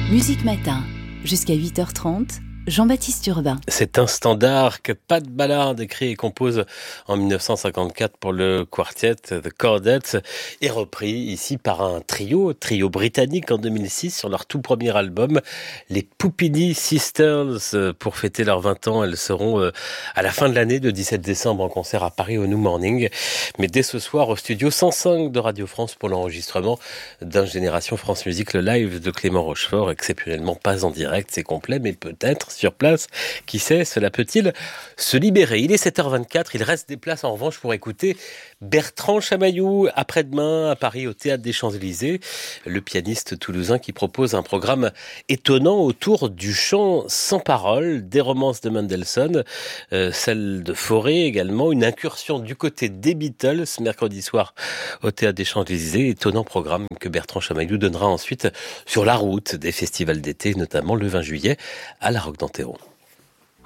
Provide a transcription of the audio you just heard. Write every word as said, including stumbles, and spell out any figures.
Musique Matin, jusqu'à huit heures trente, Jean-Baptiste Urbain. C'est un standard que Pat Ballard écrit et compose en mille neuf cent cinquante-quatre pour le quartet The Chordettes est repris ici par un trio, trio britannique en deux mille six sur leur tout premier album, les Puppini Sisters. Pour fêter leurs vingt ans, elles seront à la fin de l'année, le dix-sept décembre, en concert à Paris au New Morning. Mais dès ce soir au studio cent cinq de Radio France pour l'enregistrement d'un Génération France Musique, le live de Clément Rochefort, exceptionnellement pas en direct, c'est complet, mais peut-être sur place. Qui sait, cela peut-il se libérer? Il est sept heures vingt-quatre, il reste des places en revanche pour écouter Bertrand Chamaillou après-demain à Paris au Théâtre des Champs-Élysées, le pianiste toulousain qui propose un programme étonnant autour du chant sans parole, des romances de Mendelssohn, euh, celle de Fauré également, une incursion du côté des Beatles mercredi soir au Théâtre des Champs-Élysées, étonnant programme que Bertrand Chamaillou donnera ensuite sur la route des festivals d'été, notamment le vingt juillet à la Roque d'Anthéron.